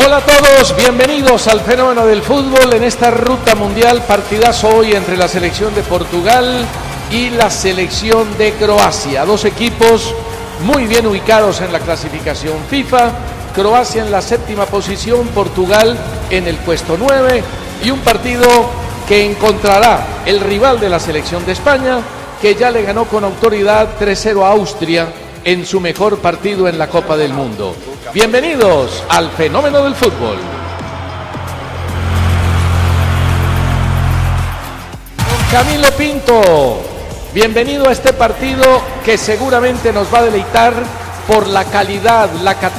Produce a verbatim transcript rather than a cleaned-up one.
Hola a todos, bienvenidos al Fenómeno del Fútbol en esta ruta mundial. Partidazo hoy entre la selección de Portugal y la selección de Croacia. Dos equipos muy bien ubicados en la clasificación FIFA. Croacia en la séptima posición, Portugal en el puesto nueve. Y un partido que encontrará el rival de la selección de España, que ya le ganó con autoridad tres cero a Austria en su mejor partido en la Copa del Mundo. Bienvenidos al Fenómeno del Fútbol. Camilo Pinto, bienvenido a este partido que seguramente nos va a deleitar por la calidad, la categoría